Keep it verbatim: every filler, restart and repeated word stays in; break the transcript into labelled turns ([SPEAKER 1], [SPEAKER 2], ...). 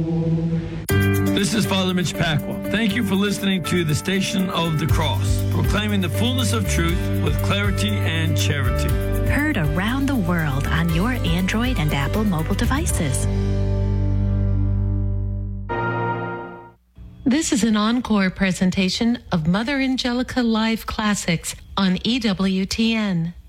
[SPEAKER 1] This is Father Mitch Pacwa. Thank you for listening to the Station of the Cross, proclaiming the fullness of truth with clarity and charity.
[SPEAKER 2] Heard around the world on your Android and Apple mobile devices.
[SPEAKER 3] This is an encore presentation of Mother Angelica Live Classics on E W T N.